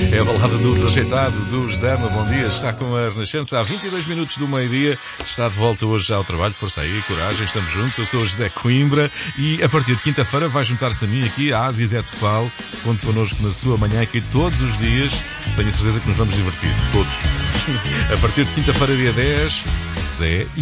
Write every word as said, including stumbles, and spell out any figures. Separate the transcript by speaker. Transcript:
Speaker 1: É a balada do desajeitado do José. Bom dia, está com a Renascença há vinte e dois minutos do meio-dia. Está de volta hoje já ao trabalho. Força aí, coragem, estamos juntos. Eu sou o José Coimbra e a partir de quinta-feira vai juntar-se a mim aqui a Ásia Zé Teclau. Conte connosco na sua manhã aqui todos os dias. Tenho a certeza que nos vamos divertir, todos. A partir de quinta-feira, dia dez, Zé e